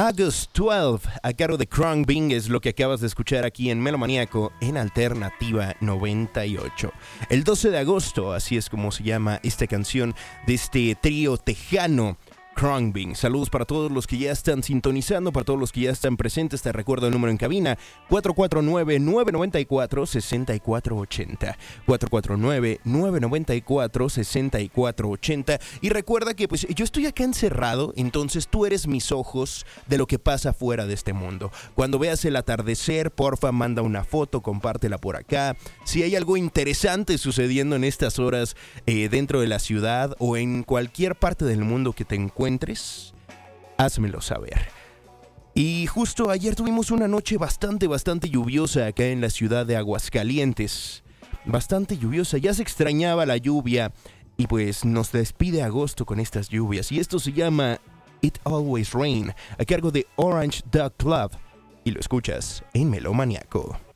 August 12, a cargo de Khruangbin, es lo que acabas de escuchar aquí en Melomaníaco en Alternativa 98. El 12 de agosto, así es como se llama esta canción de este trío tejano, Khruangbin. Saludos para todos los que ya están sintonizando, para todos los que ya están presentes. Te recuerdo el número en cabina, 449-994-6480. 449-994-6480. Y recuerda que pues yo estoy acá encerrado, entonces tú eres mis ojos de lo que pasa fuera de este mundo. Cuando veas el atardecer, porfa, manda una foto, compártela por acá. Si hay algo interesante sucediendo en estas horas dentro de la ciudad o en cualquier parte del mundo que te encuentres, házmelo saber. Y justo ayer tuvimos una noche bastante lluviosa acá en la ciudad de Aguascalientes. Bastante lluviosa, ya se extrañaba la lluvia y pues nos despide agosto con estas lluvias. Y esto se llama It Always Rain, a cargo de Orange Duck Club. Y lo escuchas en Melomaníaco.